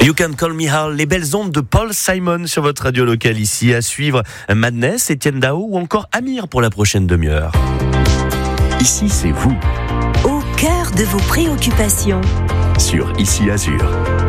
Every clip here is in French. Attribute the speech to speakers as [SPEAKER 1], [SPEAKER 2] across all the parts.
[SPEAKER 1] You Can Call Me Hal, les belles ondes de Paul Simon sur votre radio locale ici. À suivre Madness, Étienne Dao ou encore Amir pour la prochaine demi-heure.
[SPEAKER 2] Ici, c'est vous.
[SPEAKER 3] Au cœur de vos préoccupations.
[SPEAKER 2] Sur Ici Azur.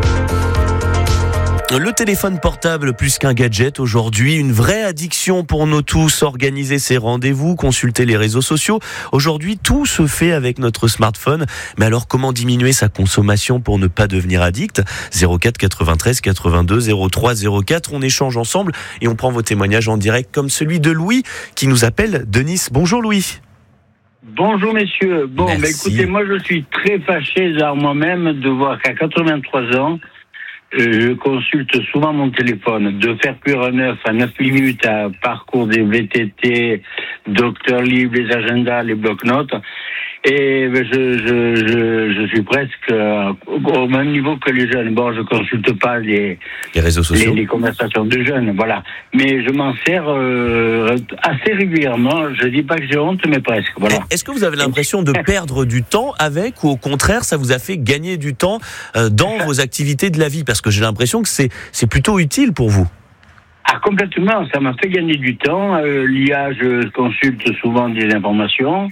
[SPEAKER 1] Le téléphone portable plus qu'un gadget aujourd'hui, une vraie addiction pour nous tous. Organiser ses rendez-vous, consulter les réseaux sociaux. Aujourd'hui, tout se fait avec notre smartphone. Mais alors, comment diminuer sa consommation pour ne pas devenir addict ? 04 93 82 03 04. On échange ensemble et on prend vos témoignages en direct comme celui de Louis qui nous appelle de Nice. Bonjour Louis.
[SPEAKER 4] Bonjour messieurs. Bon, écoutez, moi je suis très fâché moi-même de voir qu'à 83 ans, je consulte souvent mon téléphone, de faire cuire un œuf à 9 minutes à parcours des VTT, Docteur Libre, les agendas, les blocs-notes. Et je suis presque au même niveau que les jeunes. Bon, je consulte pas les
[SPEAKER 1] réseaux sociaux,
[SPEAKER 4] les conversations de jeunes, voilà. Mais je m'en sers assez régulièrement. Je dis pas que j'ai honte, mais presque, voilà.
[SPEAKER 1] Est-ce que vous avez l'impression de perdre du temps avec, ou au contraire, ça vous a fait gagner du temps dans vos activités de la vie ? Parce que j'ai l'impression que c'est plutôt utile pour vous.
[SPEAKER 4] Ah, complètement. Ça m'a fait gagner du temps. L'IA, je consulte souvent des informations.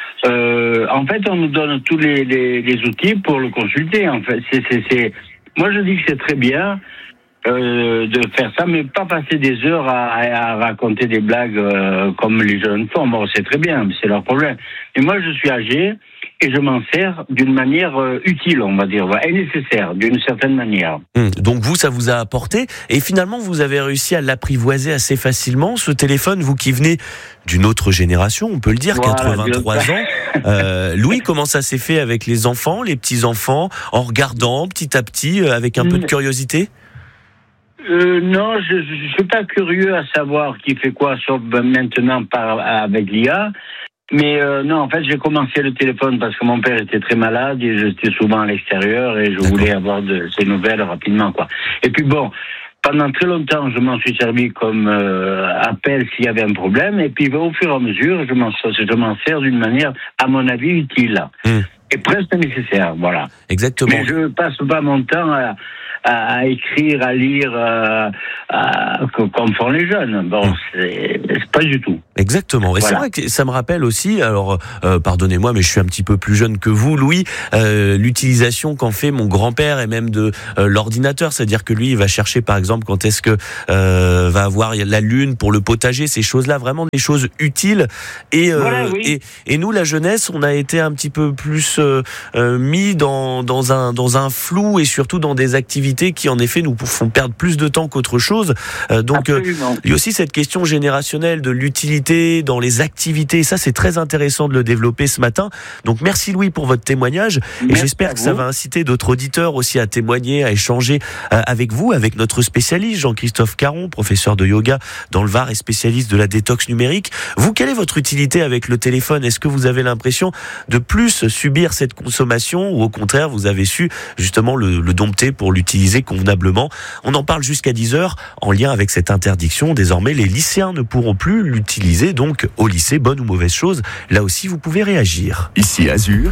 [SPEAKER 4] En fait, on nous donne tous les outils pour le consulter. En fait, moi je dis que c'est très bien de faire ça, mais pas passer des heures à raconter des blagues comme les jeunes font. Bon, c'est très bien, c'est leur problème. Mais moi, je suis âgé et je m'en sers d'une manière utile, on va dire, et nécessaire, d'une certaine manière.
[SPEAKER 1] Donc vous, ça vous a apporté, et finalement, vous avez réussi à l'apprivoiser assez facilement, ce téléphone, vous qui venez d'une autre génération, on peut le dire, voilà, 83 ans. Louis, comment ça s'est fait avec les enfants, les petits-enfants, en regardant petit à petit, avec un peu de curiosité ?
[SPEAKER 4] Non, je suis pas curieux à savoir qui fait quoi, sauf maintenant avec l'IA. Mais non, en fait, j'ai commencé le téléphone parce que mon père était très malade et j'étais souvent à l'extérieur et je voulais avoir de ses nouvelles rapidement, quoi. Et puis bon, pendant très longtemps, je m'en suis servi comme appel s'il y avait un problème. Et puis au fur et à mesure, je m'en sers d'une manière, à mon avis, utile. Et presque nécessaire, voilà.
[SPEAKER 1] Exactement.
[SPEAKER 4] Mais je passe pas mon temps à écrire, à lire, comme font les jeunes. Bon, c'est pas du tout.
[SPEAKER 1] Exactement. Et voilà. C'est vrai que ça me rappelle aussi, alors pardonnez-moi, mais je suis un petit peu plus jeune que vous, Louis, l'utilisation qu'en fait mon grand-père et même de l'ordinateur. C'est-à-dire que lui, il va chercher, par exemple, quand est-ce que va avoir la lune pour le potager, ces choses-là, vraiment des choses utiles. Et, voilà, oui. et nous, la jeunesse, on a été un petit peu plus mis dans un flou et surtout dans des activités qui en effet nous font perdre plus de temps qu'autre chose. Donc il y a aussi cette question générationnelle de l'utilité dans les activités. Et ça, c'est très intéressant de le développer ce matin. Donc merci Louis pour votre témoignage. Et j'espère que ça va inciter d'autres auditeurs aussi à témoigner, à échanger avec vous, avec notre spécialiste Jean-Christophe Caron, professeur de yoga dans le Var et spécialiste de la détox numérique. Vous, quelle est votre utilité avec le téléphone ? Est-ce que vous avez l'impression de plus subir cette consommation ou au contraire vous avez su justement le dompter pour l'utiliser convenablement ? On en parle jusqu'à 10h en lien avec cette interdiction. Désormais, les lycéens ne pourront plus l'utiliser, donc au lycée, bonne ou mauvaise chose. Là aussi, vous pouvez réagir.
[SPEAKER 2] Ici Azur,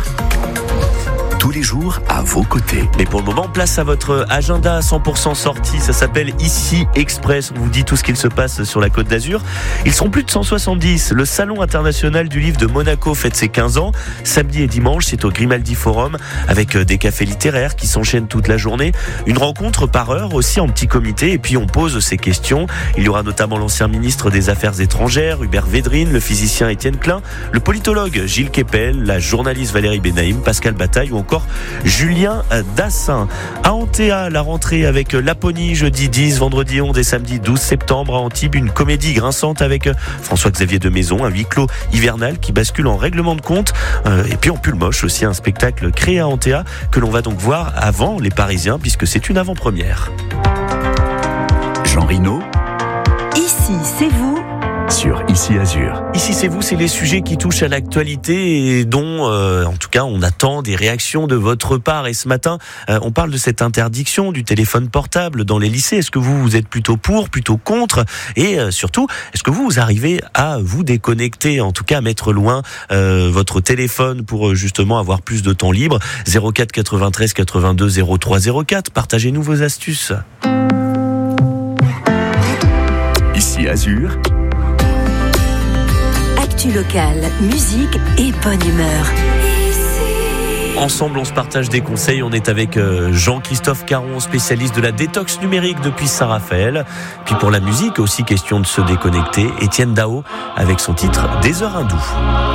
[SPEAKER 2] tous les jours à vos côtés.
[SPEAKER 1] Mais pour le moment, place à votre agenda 100% sorti. Ça s'appelle Ici Express. On vous dit tout ce qu'il se passe sur la Côte d'Azur. Ils seront plus de 170. Le Salon international du livre de Monaco fête ses 15 ans. Samedi et dimanche, c'est au Grimaldi Forum avec des cafés littéraires qui s'enchaînent toute la journée. Une rencontre par heure aussi en petit comité. Et puis on pose ces questions. Il y aura notamment l'ancien ministre des Affaires étrangères, Hubert Védrine, le physicien Étienne Klein, le politologue Gilles Kepel, la journaliste Valérie Benaïm, Pascal Bataille ou encore Julien Dassin. À Antea, la rentrée avec Laponie, jeudi 10, vendredi 11 et samedi 12 septembre. À Antibes, une comédie grinçante avec François-Xavier de Maison, un huis clos hivernal qui bascule en règlement de compte. Et puis en Pulmoche aussi, un spectacle créé à Antea que l'on va donc voir avant les Parisiens puisque c'est une avant-première.
[SPEAKER 2] Jean Rino.
[SPEAKER 3] Ici, c'est vous.
[SPEAKER 2] sur Ici Azur.
[SPEAKER 1] Ici c'est vous, c'est les sujets qui touchent à l'actualité et dont, en tout cas, on attend des réactions de votre part. Et ce matin, on parle de cette interdiction du téléphone portable dans les lycées. Est-ce que vous êtes plutôt pour, plutôt contre? Et surtout, est-ce que vous arrivez à vous déconnecter, en tout cas à mettre loin votre téléphone pour justement avoir plus de temps libre? 04 93 82 03 04. Partagez-nous vos astuces.
[SPEAKER 2] Ici Azur.
[SPEAKER 3] Actu locale, musique et bonne humeur.
[SPEAKER 1] Ensemble, on se partage des conseils. On est avec Jean-Christophe Caron, spécialiste de la détox numérique depuis Saint-Raphaël. Puis pour la musique, aussi question de se déconnecter. Étienne Dao avec son titre Des heures hindoues.